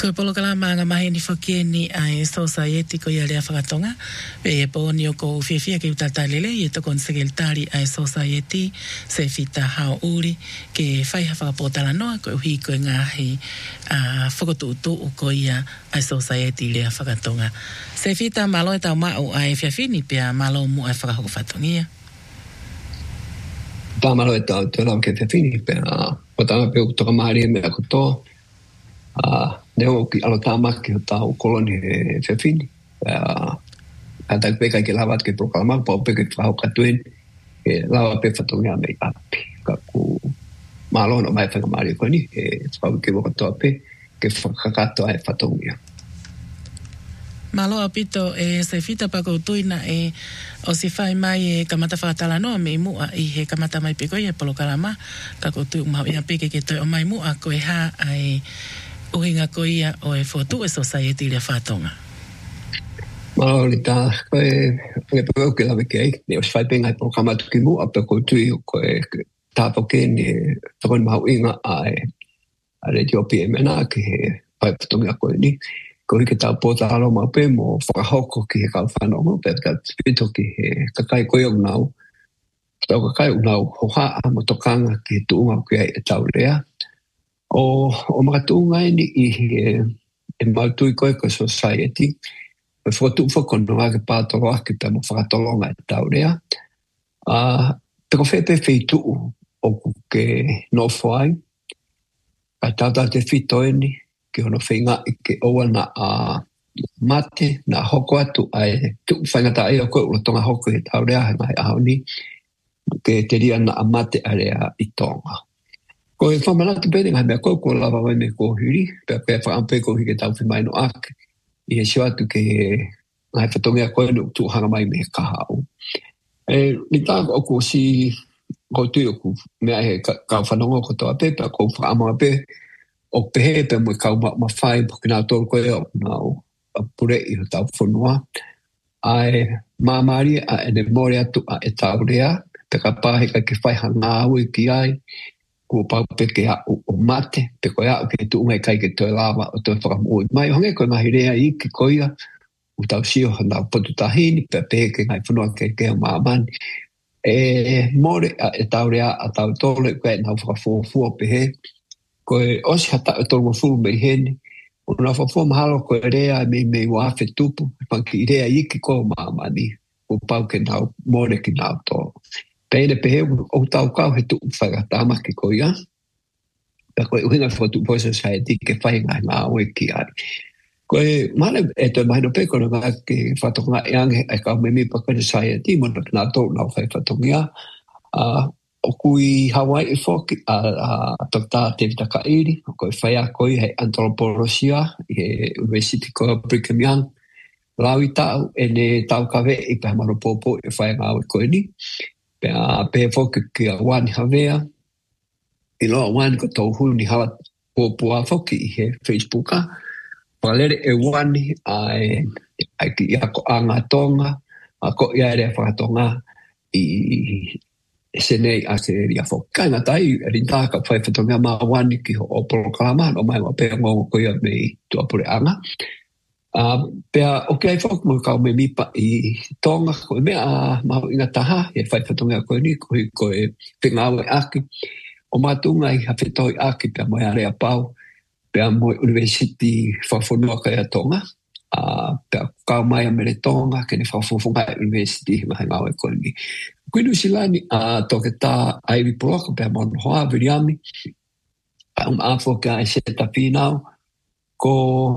Ko polokala manga mahi ni whakeni ai society ko ia lea whakatonga. Pe e pōni o ko whiawhia ke utatalele i e toko nsekeltari ai society se whita hao uri ke whaiha whakapotala noa ko uhi ko ngahi whakotuutu o ko ia ai society lea whakatonga. Se whita malo e tau mau ai whiawhini pia malo mu ai whakahoko whatongia. Tā malo e tau te lau ke whiawhini pia o tanga pe utoka maari e mea kotoa. Neo ki alotamaki o tau koloni e whiawhini. Ata peka ke lawa ke proklama pa o peke whao katuen ke lawa pe whatongia mei api. Ka ku malo no mai whanga maari koni e whao ke wakatoa pe ke whakakato ai whatongia. Malo apito e se fita pako tuina e o si whai mai e kamata whakatala noa me mua i he kamata mai peko i e polokarama ka koutu umau ina peke ke toi o mai mua ko e ha ai uhinga ko ia o e fotu e society le whatonga. Malo li tā koe peko ke lawe kei ne o si whai pengai polokarama tuki mua pe koutu i ko e tāpoke ni whakoni mau inga ai a redi opi e mena ki he whai whatonga koe ni. Ko hike tau pōta alo mau pe mo whakahoko ki he kau whanongo pe ka pito ki he kakai koe o nau. Tau kakai o nau hoha a mo tokanga ki he tuunga ki e tau rea. O mga tuunga ni i he mautui koe ko society. Me whakatu whakono a ke pātoro aki pe mo whakatolonga e tau rea. Te ko whepe whitu o ke nofo ai. Kai tau te whito eni. Ke ono whainga i ke oana a mate na hoko atu ai tu whaingata ai o koe ula tonga hoko he tau rea he mai ahau ni ke te ria na a mate a rea i tonga. Ko e whamanatu pēne ngai mea koe ko lava wai me ko hiri pēr whaampe ko hike tau whimai no ake i he sio atu ke ngai whatongea koe no tu hanga mai me kahau. Ni tā o ko si ko tui o ku mea he kau whanongo ko toa pe pēr ko whaamanga pe o pehe pe mo kau ma whai po ki nā tōru koe o nāu pure i ho tau whanua. Ai māmari a ene mori atu a e tau rea, pe ka pāhe ka ke whai hanga au i ki ai, kua pau pe ke au o mate, pe koe au ke tu ungai kai ke toi lava o toi whakamui. Mai honge koe ngahi rea i ki koia, u tau sio hanau potu tahini, pe pehe ke ngai whanua ke o māmani. Mori a e tau rea a tau tōle koe nau whakafua pehe, koe osi hata o tolu mafulu mei hene, o na whafua mahalo koe rea me wafe tupu, panki i rea iki ko maamani, o pau ke nau, more ki nau tō. Peine pehe o tau kau he tupu whagatama ki koe ia, pe koe uhinga whatu poisa sa e tike whainga ngā oe ki ai. Koe male e toi mahino pe koe ngā ke whatonga e ange e kau me mi pa koe sa e ti, mona ki nā tō nau whai whatongia, o kui Hawaii foki a tokta te vitaka iri, o koe whaia koi he antropologia i he University ko Brigham Young. Lau i tau e ne tau kawe i pe hamaro popo i whaia ngā oi koe ni. Pe foki ki a wani hawea. I loa wani ko tau huni hawa popo a foki i he Facebooka. Whalere e wani ai ki i ako a ngā tonga, a ko i aere a whakatonga i se nei a se ria fo kaina tai rinta ka fai fatonga ma wani ki o polokalama no mai pe ngo ko ia me tu apure anga pe okay fo mo ka me mi pa i tonga ko me a ma inga taha e fai fatonga ko ni ko e pinga aki o matunga i hafetoi aki pe mo area pau pe mo university fa fo no ka tonga pe ka mai me tonga ke ni fa fo university ma nga ko ni Kuinu silani a toke tā aiwi poloko pe mon hoa viriami. Afo ka e seta pinau ko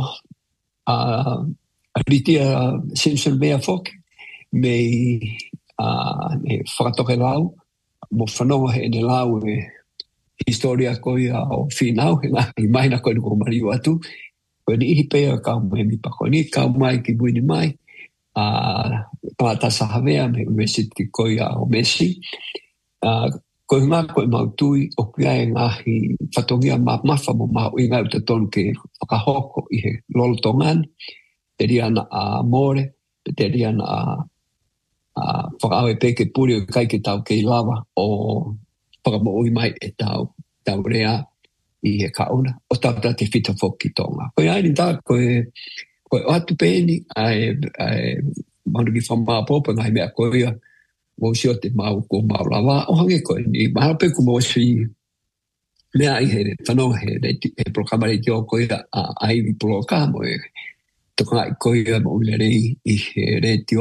ritia Simpson mea foki me whakatoke lau mo whanonga he ne lau e historia koia o whinau i maina koe nuko mariu atu. Koe ni ihi pea kau mai mi pa koe ni kau mai ki buini mai. Pata sahavea me University koia o Messi. Koe ngā koe mautui o kia e ngahi whatongia mafa mo mau i ngā uta tonu ke whakahoko i he lolotongan. Te riana a more, te riana a whakaawe peke puri o kai ke tau kei lava o whakamo ui mai e tau rea i he kauna o tata te fita foki tonga. Koe ai ni tā koe o atu pēni ai maunu ki whamāpopa ngai mea koea mo si o te mau ko mau lawa o hange koe ni mahape ku mo si mea i he whanonga he prokamare te o koea a aiwi prokamo e toka i koea mo ulerei i he re te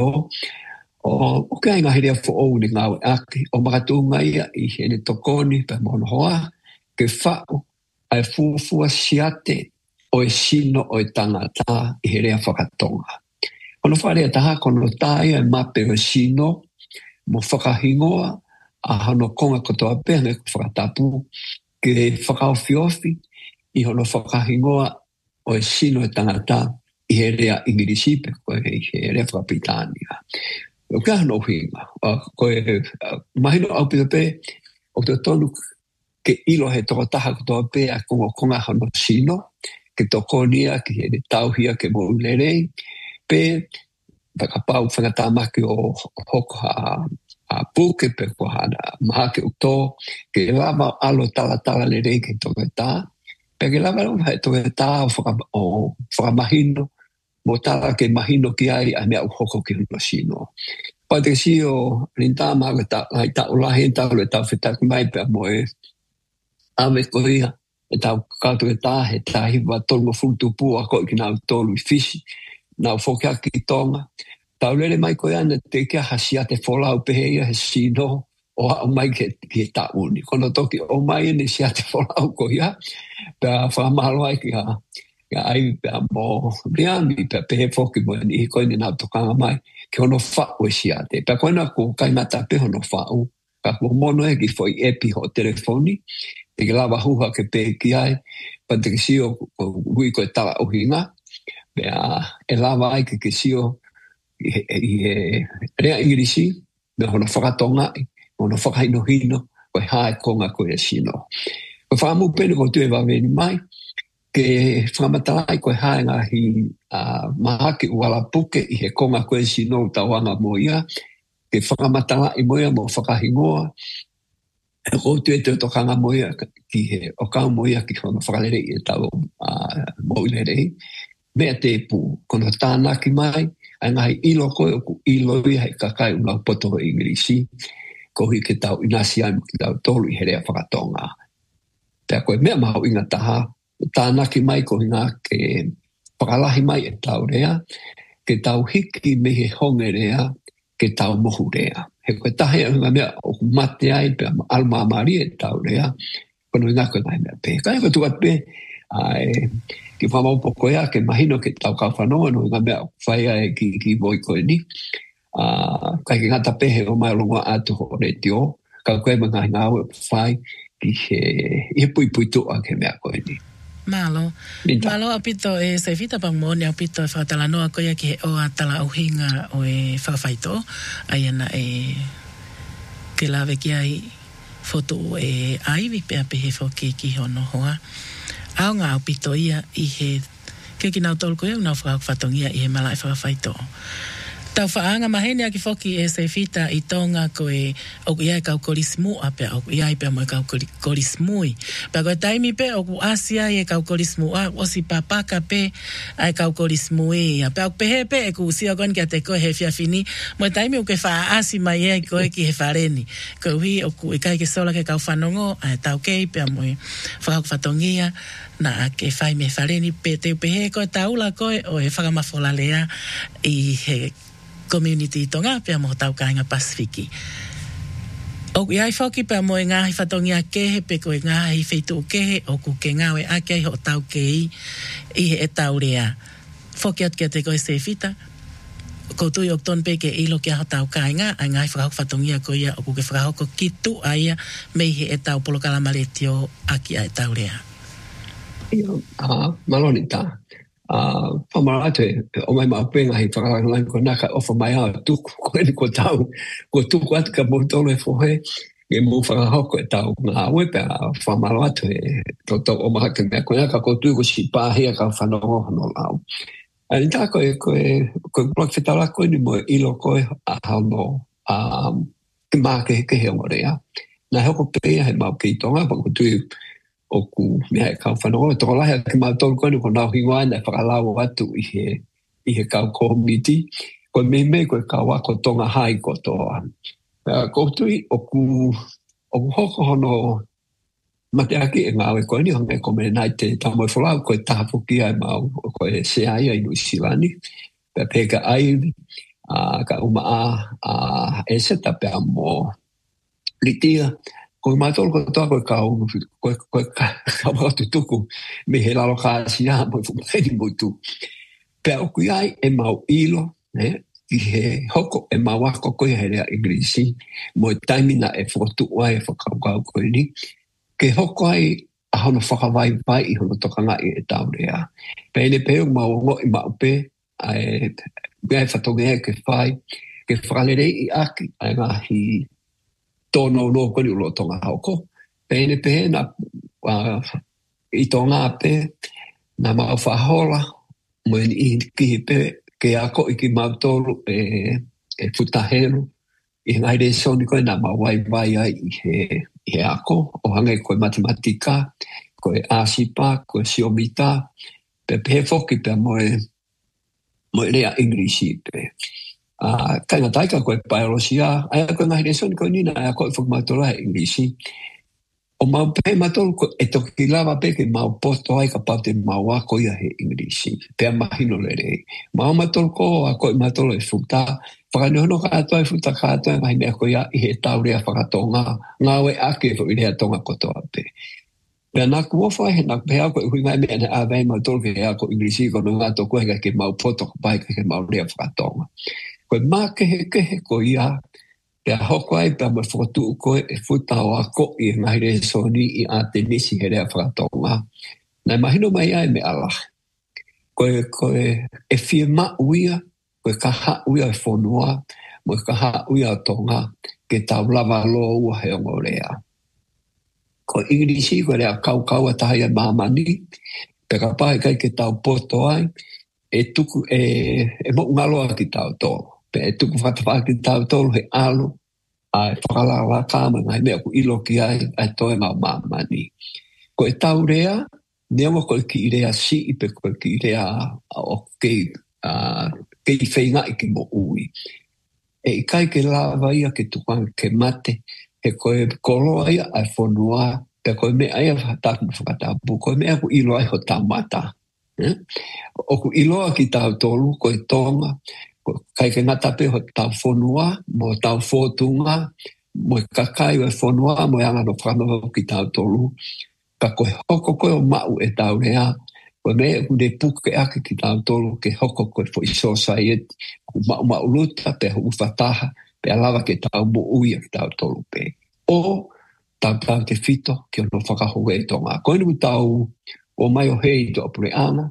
o kai ngā herea fo ou ni ngāwe ake o makatunga ia i he ne tokoni pe mono hoa ke whao ai fuafua siate o e sino o e tangata i he rea whakatonga. Kono wharea taha kono tāia e mape o e sino mo whakahingoa a hono konga kotoa pēr me whakatapu ke whakaofiofi i hono whakahingoa o e sino e tangata i he rea ingirisipe koe i he rea whakapitania. O kia hano hinga, koe mahino au pipe o te tonu ke ilo he toko taha kotoa pe a konga hano sino, ke tokonia, ke he tauhia ke mo ulerei, pe whakapau whangatamaki o hoko a puke pe ko hana maha ke uto, ke lava alo tala lerei ke toke tā, pe ke lava he toke tā o whakamahino, mo tala ke mahino ki ai a mea uhoko ki hano sino. Pa te si o rinta maga ai ta ulahi ta le ta fitaki mai pe mo e ave koia e ta kato e ta he ta hiwa tolu futu pu a ko ki na tolu fisi na foka ki tonga ta lele mai koia na te kia hasia te fola o peheia he sino o mai ke ta uni kono toki o mai ni sia te fola o koia pa fa malo ai ki ha ai pe mo riami pe pe foki mo ni ko ni na toka mai ke ono whao e siate. Pea koina ko kaimata pe ono whao, ka ko mono e ki foi epi ho telefoni, e ke lawa huha ke pe ki ai, pa te ke sio hui ko e tala o hinga, pea e lawa ai ke sio i rea ingirisi, me hono whakatonga, hono whakaino hino, ko e hae konga ko e sino. Ko whaamu pene ko tue waweni mai, ke whamatalai koe hae ngahi mahake uala puke i he konga koe sino tawanga mo ia, ke whamatalai mo ia mo whakahingoa, e koutu e te tokanga mo ia ki he o kau mo ia ki hono whakalere i e tau mo ilerei, mea te pu, kono tānaki mai, ai ngahi ilo koe o ku ilo i hei kakai unau potoro ingirisi, kohi ke tau inasi ai mo ki tau tolu i he rea whakatonga. Pea koe mea maho inga taha, tānaki mai ko hinga ke whakalahi mai e tau rea, ke tau hiki me he honge rea, ke tau mohu rea. He koe tahe a hunga mea o mate ai pe alma amari e tau rea, kono hinga koe nai mea pe. Kai koe tuat pe, ki whamaupo koe a ke mahino ke tau kau whanoa, no hinga mea whai ai ki voi koe ni. Kai ke ngata pehe o mai longa atu ho re tio, ka koe mga hinga au e whai ki he pui tua ke mea koe ni. Malo apito e se fita pang mo ni apito e whatalanoa koia ki he oa tala uhinga o e whawhaito ai ana e ke lawe ki ai foto e aiwi pe ape he whoki ki hono hoa au ngā apito ia i he ke ki nau tolu koia unau whakawhatongia i he mala e whawhaito tau whaanga mahene aki whoki e se fita i tonga koe oku iai kau korismu ape oku iai pe mo e kau korismui. Pa koe taimi pe oku asia e kau korismu a osi papaka pe ai kau korismui. Pe oku pehe pe e ku usia kon kia te koe he fiafini mo e taimi uke wha asi mai e koe ki he whareni. Koe hui oku e kai ke sola ke kau whanongo a tau kei pe mo e whakawhatongia na ke whai me whareni pe te pehe koe taula koe o e whakamafolalea i he community tonga pe mo tau kainga Pasifiki. O iai whoki pe mo e ngahi whatongia kehe pe ko e ngahi wheitu kehe o ku ke ngawe ake ai ho tau kei i he e tau rea. Whoki at kia te koe se fita ko tui ok ton pe ke ilo kia ho tau kainga ai ngahi whatongia ko ia o ku ke whakahoko kitu aia me he e tau polokala maletio aki ai tau rea. Maloni tā. Whamarate, o mai maupenga hi whakalangai ko naka ofa mai au tuku, ko eni ko tau, ko tuku atu ka mōtolo e whohe, e mō whakahoko e tau ngā wepe a whamarate, toto o maha ke mea, ko naka ko tuku si pāhia ka whanongo hano lau. Ani tā koe blok whetala koe ni mo ilo koe a hano ke mā ke he ongorea. Nā hoko pēia he mau ki tonga, pa ko tui o ku mea e kau whanau. Toko lahi ke mātou koe ko nau hingoa na whakalau atu i he kau komiti. Koe me koe kau ako tonga hai kotoa. Ko tui o ku hoko hono mate aki e ngāwe koe ni honga ko me nai te tamoe wholau koe tāpuki ai mau koe se ai ai Nuisilani. Pea peka ai ka umaa e seta pea mo litia. Koe mātou kotoa koe kau watu tuku me he lalo kāsia mo fumaini mutu. Pea o kui ai e mau ilo, i he hoko e mau wako koe he rea Inglisi, mo e taimina e whotu ai e whakaukau koe ni. Ke hoko ai a hono whakawai pai i hono tokanga i e tau rea. Pea ene peo mau ngo i mau pe, mea e whatongea ke whai, ke whalerei i aki, ai ngahi tono no koe ni ulo tonga hoko. Pea ene pe na i tonga pe, na mau whahola, mo i kihi pe, ke ako i ki mautolu e futahelu, i ngai re soni koe na mau wai ai i he ako, o hange koe matematika, koe asipa, koe siomita, pe he foki pe mo e rea Inglisi pe. Kainga taika koe biologia, ai koe ngai re soni koe nina, ai koe whakamautolu e Inglisi, o mau pe matolu e toki lava pe ke mau poto ai ka paute mau ako ia he Inglisi. Pea mahino le rei. Mau matolu ko a koe matolu e futa. Whakanehono ka ato e futa ka ato e mahi mea ko ia i he tau rea whakatonga. Ngawe ake fo i rea tonga kotoa pe. Pea naku ofa he naku pea ko i hui mai mea ne a vei matolu ke ea ko Inglisi ko no ngato koe ke mau poto ka pai ke mau rea whakatonga. Koe maa kehe ko ia pea hoko ai pea mai whakatu koe e futa o ako i ngai re soni i a te nisi he rea whakatonga. Nai mahino mai ai me ala. Koe e fie ma uia, koe ka ha uia e whonua, mo ka ha uia o tonga, ke tau lava loa ua he ongo rea. Koe Inglisi, koe rea kau a tahi a mamani, pe ka pahe kai ke tau poto ai, e tuku e mo ngaloa ki tau tolo. Pe e tuku whatawha ki tau tolo he alu, a e whakalala kāma ngai mea ku ilo ki ai toe mau mamani. Ko e tau rea, newa koe ki i rea si i pe koe ki i rea o kei whainga i ke mo ui. E i kai ke lava ia ke tukanga ke mate, he koe koloa ia ai whonua, pe koe mea ia whataku whakatapu, koe mea ku ilo ai ho tamata. O ku iloa ki tau tolu, koe tonga, kai ke ngata pe ho tau whonua, mo tau whotunga, mo kakai o e whonua, mo anga no whanau ki tau tolu, ka koe hoko koe o mau e tau rea, koe mea ne puke ake ki tau tolu, ke hoko koe fo i society, ku mau luta, pe hu whataha, pe alawa ke tau mo uia ki tau tolu pe. O tau te fito, ki ono whakahoe e tonga. Koe nu tau o mai o hei to apure ana,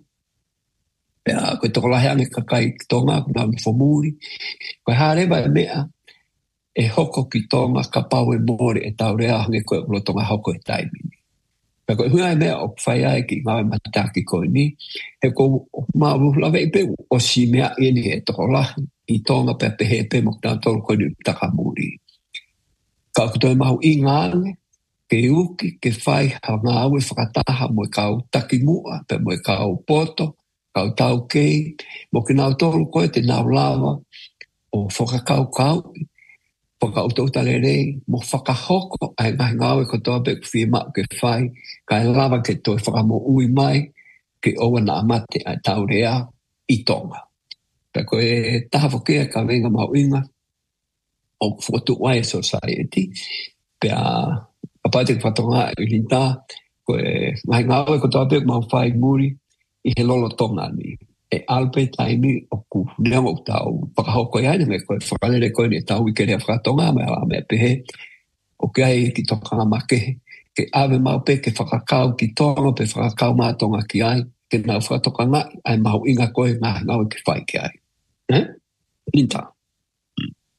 koe toko lahe ane kakai ki tonga, kuna mi whamuri, koe harewa e mea, e hoko ki tonga, ka pau e mori e tau rea hange koe ulo tonga hoko e taimini. Koe koe hunga e mea o whai ai ki ngawe mataki koe ni, he ko maru lawe i peu o si mea eni e toko lahe, i tonga pe pehe pe mo kina tolu koe ni takamuri. Ka kutoe mahu i ngāne, ke uki, ke whai, ha ngā aue whakataha mo e kau takimua, pe mo e kau poto, kau tau kei, mo ki nau tolu koe te nau lava, o whakakau kau, whakautauta rei, mo whakahoko, ai ngahi ngawe kotoa pe kuwhi mao ke whai, kai lava ke toi whakamo ui mai, ke owa na amate ai tau rea i tonga. Pe koe taha whakea ka venga mau inga, o whotu wai society, pe a paite whatonga i rinta, koe ngahi ngawe kotoa pe mau whai muri, i he lolo tonga ni. E alpe taimi o ku neongo tau whakahoko i aina me koe whakalere koe ni tau i kerea whakatonga me ala me pehe o ke ai ki tokanga makehe ke ave mau pe ke whakakau ki tonga pe whakakau mātonga ki ai ke nau whakatokanga ai mau inga koe ngā ngau ke whai ki ai. Inta.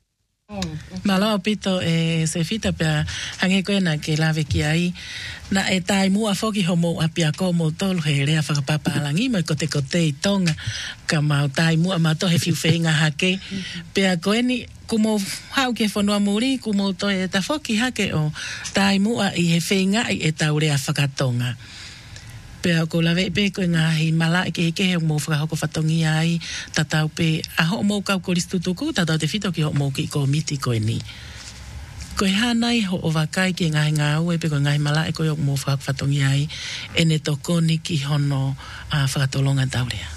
Malo pito se fita pa hange ko na ke lave ki ai na e tai mua foki homo apia ko mo tol he rea whakapapalangi mo kote i tonga ka mau tai mua mato he fiu whenga hake pea koe ni kumo hau ke whanua muri kumo to e ta foki hake o tai mua i he whenga i e tau rea whakatonga pea ko lawe pe ko ngahi mala ke he mo whakahoko whatongi ai tatau pe aho mo kau koristutuku tatau te fito ki ho mo ki ko miti koe ni koe hanai ho o wakai ki ngahi ngā ue pe koe ngahi mala e koe o mo whakatongi ai e ne toko ni ki hono a whakatolonga taurea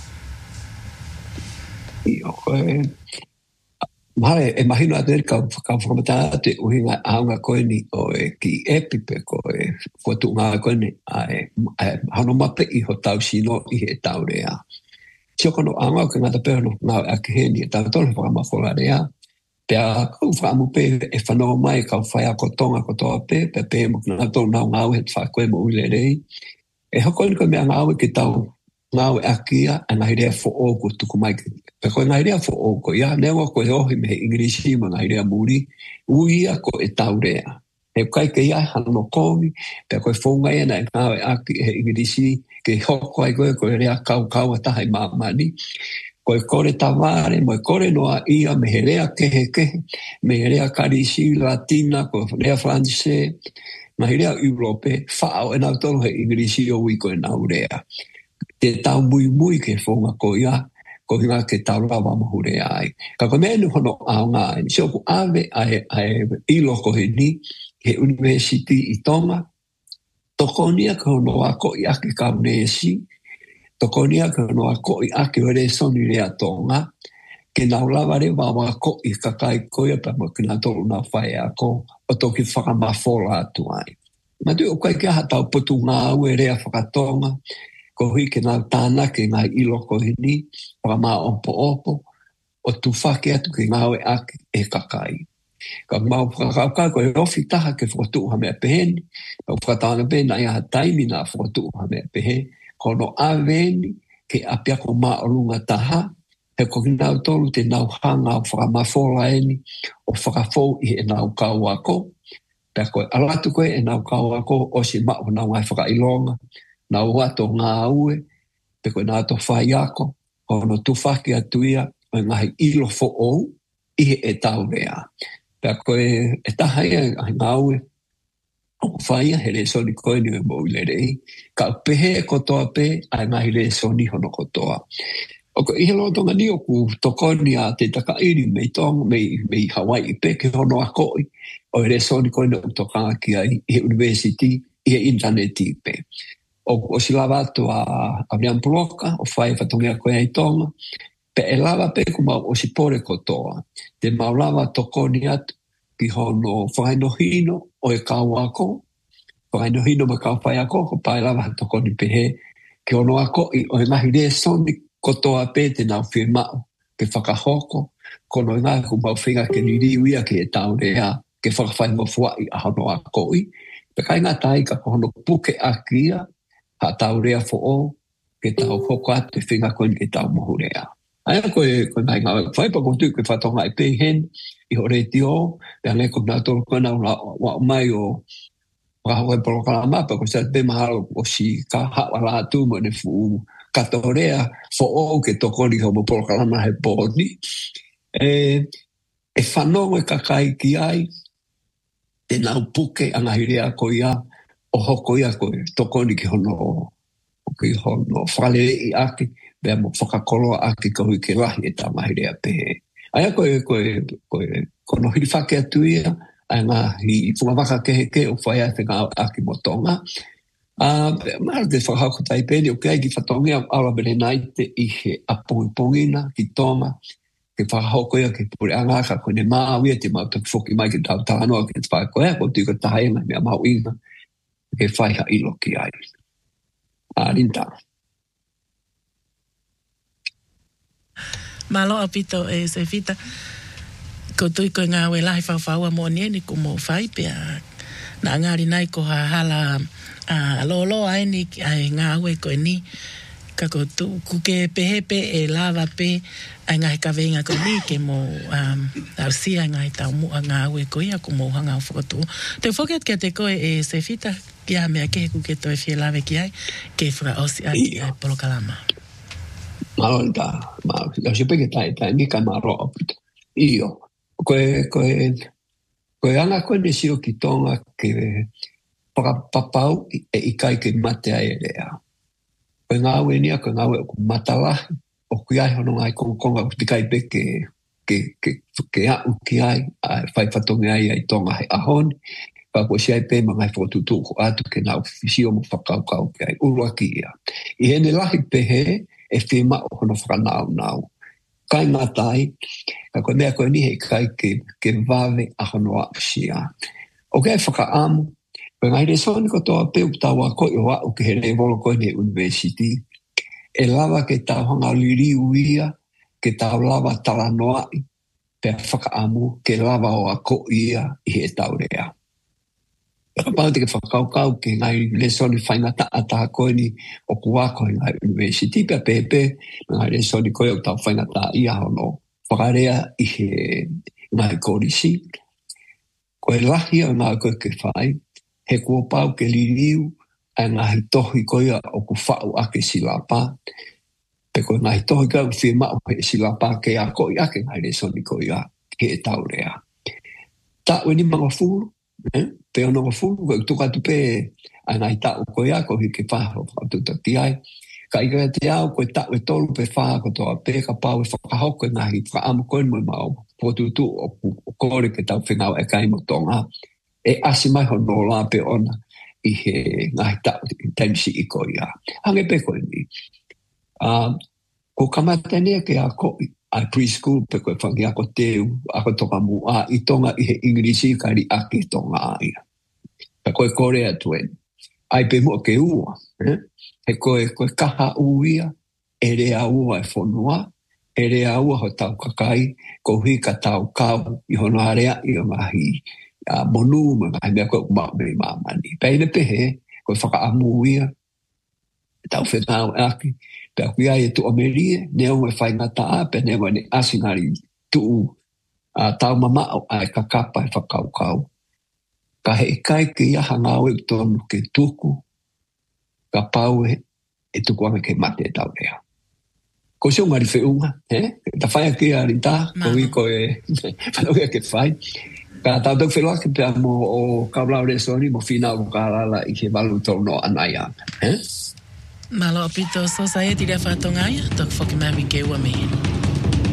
Io koe Mare, e mahino atere ka whakamata te uhinga aunga koe ni o e ki epipe koe whatu ngā koe ni hano mape i ho tau sino i he tau rea. Tio kono aunga ke ngata pehono ngā ake heni e tau tole whakamawhola rea. Pea kau whakamu pe e whanau mai kau whai a kotonga kotoa pe pe mo kina tolu nau ngāu he whakoe mo uile rei. E hoko ni koe mea ngāu ke tau ngāu e akia a ngāhi rea fo o ko tuku mai pe koe ngāhi rea fo o ko ia newa koe ohi me he ingirisi ma ngāhi rea muri uia ko e tau rea he kai ke ia hano komi pe koe whonga ia na e ngāu e aki he ingirisi ke hoko ai koe rea kau a tahai mamani koe kore taware mo e kore noa ia me he rea kehe me he rea karisi latina koe rea francese ngāhi rea Europe whao e nau tolu he ingirisi o ui koe nau rea te tau mui ke whonga ko ia, ko hinga ke tau rawa mahure ai. Ka ko menu hono au ngā, ni sioku ave ai ilo ko he ni, he university i Tonga, tokonia ka hono a ko i ake kaunesi, tokonia ka hono a ko i ake ore soni rea Tonga, ke nau lawa re wawa ko i kakai koia pa mo kina tolu na whae ako, o toki whakamafola atu ai. Ma tui o kai kia hatau putu ngā ue rea whakatonga, ko hui ke nau tāna ke ngā ilo ko hini, waka mā opo, o tu whake atu ke ngāwe ake e kakai. Ka mau whakakaukai ko e ofi taha ke whakatu ha mea peheni, ka whakataanga pēna i aha taimi nā whakatu ha mea pehe, ko no aveni ke apia ko mā orunga taha, he ko ki nau tolu te nau hanga o whakamawhola eni, o whakafou i e nau kau ako, pia koe alatu koe e nau kau ako, o si mao nau ngai whakailonga, na wato ngā ue, pe koe nā to whai ako, hono tufaki atuia, o ngahi ilo fo ou, ihe e tau rea. Pe koe e taha ia ngā ue, o whaia he re soni koe ni me mo ile rei, ka pehe e kotoa pe, a ngahi re soni hono kotoa. O ko ihe lo tonga ni o ku tokoni a te taka iri mei tonga, mei Hawaii pe ke hono a koi, o re soni koe ni o toka ki a ihe university, ihe interneti pe. O si lava atu a Avian Puloka, o whai whatongia koe ai tonga, pe e lava pe kuma o si pore kotoa. Te mau lava tokoni atu ki hono whainohino o e kau ako, whainohino ma kau whai ako, ko pai lava tokoni pehe, ki hono ako i o e ngahi re soni kotoa pe te nau whimau, ke whakahoko, kono i ngā kumau whinga ke niriuia ke e tau rea, ke whakawhai mo fuai a hono ako i, pe kai ngā tai ka hono puke akia, ha tau rea fo o, ke tau hoko atu e whinga koe ke tau mohu rea. Aia koe nai ngā whaipa ko tui koe whatonga e pehen, i ho reti o, pia le koe nā tolu koe nā wa mai o wakahoe polokala mapa, koe sa te mahalo o si ka hawa la atu mo ne fu kato rea fo o ke tokoni homo polokala ma he pōni. E whanongo e kakai ki ai, te nau puke a ngahi rea ko ia, o hoko ia koe tokoni ki hono whale i ake, bea mo whakakoloa ake ka hui ke lahi e tā mahi rea pehe. Aia koe kono hiri whake atu ia, ai ngā hi whungawaka ke o whai ate ngā ake mo tonga. Mara te whakahauko tai pēni o kei ki whatongia aura bere naite i he apongipongina ki tonga, ke whakahauko ia ke pure angaka koe ne māwia te mau tak whoki mai ke tau tānoa ke te whakoea, ko tiko tahaenga mea mau inga. Ke whaiha ilo ki ai. Rinta. Malo apito e se fita. Ko tui koe ngā we lahi whawhaua mo ni ko mo whai pia. Nā ngāri nai ko ha hala lolo ai ni ai ngā we koe ni. ka ko tu ku ke pehepe e lava pe ai ngai ka venga ko ni ke mo au sia ngai tau mu anga we ko ia ko mo hanga foto te forget ke te ko e se fita kia me ke ku ke to e fie lave ki ai ke fra osi ai polo kalama malda ma la se pe ke tai ni ka maro io ko ana ko ne sio ki tonga ke para papau e ikai ke mate ai rea ko nga we ni ko nga we ko matala o ki ai hono ai ko konga ku tikai pe ke a u ki ai fai fatonga ai tonga ai ahon pa ko sia pe ma mai fotu tu ko atu ke na ofisio mo fakau kau ke ai uruakia I hene lahi pe he e fima o hono whanau nau kai matai ka ko mea ko ni he kai ke vave a hono a sia o ke whakaamu ko ngai re soni ko toa pe utawa ko i wa o ke here volo ko ni university e lava ke tau hanga liri uia ke tau lava talanoa pe whakaamu ke lava o a ko ia I he tau rea pau te ke whakaukau ke ngai le soni whaingata ata ko ni o kuako i ngai university pe pepe ngai le soni ko i tau whaingata ia hono whakarea I he ngai korisi ko e lahi o ngai ko ke whai he kua pau ke liriu a ngahi tohi koia o ku whau ake silapa. Pe ko ngahi tohi koia o whima o he silapa ke a koi ake ngai re soni koia he e tau rea. Ta weni manga fulu, pe ono nga fulu, ko tukatu pe a ngahi tau koia ko hi ke whaho whatuta ti ai. Ka ika te au koe tau e tolu pe whaa ko toa pe ka pau e whakahoko ngahi whaamu koe mo mau potutu o kore ke tau whengau e kai mo tonga. E asi mai hono la pe ona I he ngahi taimsi I koia. Hange pe koe ni. Ko kamatania ke a koi ai preschool pe koe whangi ako teu, ako toka mu a I tonga I he Ingrisi kari aki tonga aia. Pe koe korea tuen. Ai pe mua ke ua. He koe kaha uia, e rea ua e whonua, e rea ua ho tau kakai, ko hui ka tau kau I hono area I o ngahi monu ma ngai mea koe umau me mamani. Pei ne pehe, koe whakaamu ia, tau whenau aki, pe aku ia e tu amerie, neo me whai ngata a, pe neo ne asingari tu tau mamao ai ka kapa e whakaukau. Ka he kai ke ia hangau e tonu ke tuku, ka pau e tuku ame ke mate e tau rea. Ko se ungari whiunga, ta whai aki a rinta, ko i koe whanau ke whai, ka tau tau whelua ke pia mo o kaulau re soni mo whina o kālala I he walu tau no anai anga. Malo apito society rea whatonga ia, tok whakimami ke ua mehe.